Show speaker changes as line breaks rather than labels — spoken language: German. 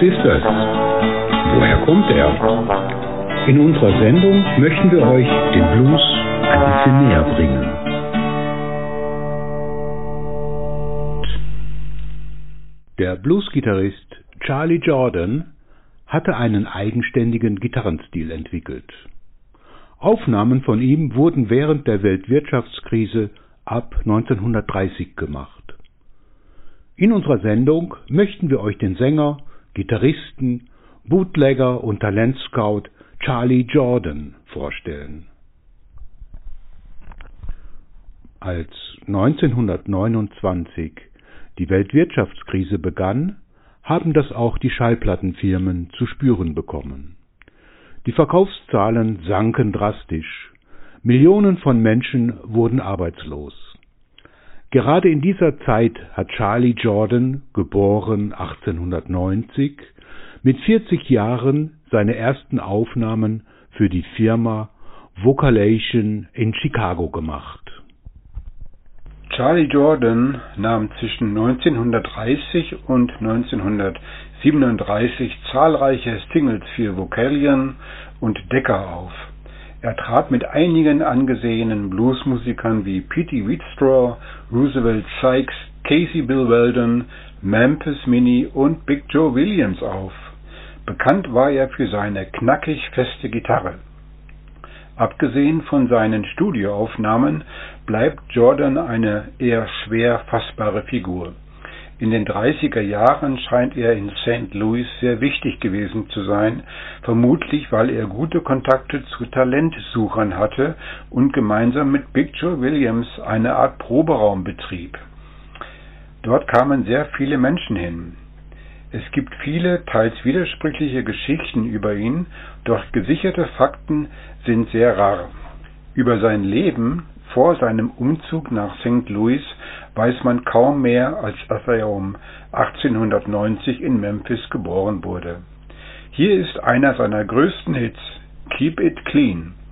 ist es? Woher kommt er? In unserer Sendung möchten wir euch den Blues ein bisschen näher bringen. Der Bluesgitarrist Charlie Jordan hatte einen eigenständigen Gitarrenstil entwickelt. Aufnahmen von ihm wurden während der Weltwirtschaftskrise ab 1930 gemacht. In unserer Sendung möchten wir euch den Sänger, Gitarristen, Bootlegger und Talentscout Charlie Jordan vorstellen. Als 1929 die Weltwirtschaftskrise begann, haben das auch die Schallplattenfirmen zu spüren bekommen. Die Verkaufszahlen sanken drastisch. Millionen von Menschen wurden arbeitslos. Gerade in dieser Zeit hat Charlie Jordan, geboren 1890, mit 40 Jahren seine ersten Aufnahmen für die Firma Vocalation in Chicago gemacht.
Charlie Jordan nahm zwischen 1930 und 1937 zahlreiche Singles für Vocalion und Decca auf. Er trat mit einigen angesehenen Bluesmusikern wie Petey Wheatstraw, Roosevelt Sykes, Casey Bill Weldon, Memphis Minnie und Big Joe Williams auf. Bekannt war er für seine knackig feste Gitarre. Abgesehen von seinen Studioaufnahmen bleibt Jordan eine eher schwer fassbare Figur. In den 30er Jahren scheint er in St. Louis sehr wichtig gewesen zu sein, vermutlich weil er gute Kontakte zu Talentsuchern hatte und gemeinsam mit Big Joe Williams eine Art Proberaum betrieb. Dort kamen sehr viele Menschen hin. Es gibt viele, teils widersprüchliche Geschichten über ihn, doch gesicherte Fakten sind sehr rar. Über sein Leben vor seinem Umzug nach St. Louis weiß man kaum mehr, als dass er um 1890 in Memphis geboren wurde. Hier ist einer seiner größten Hits, Keep It Clean.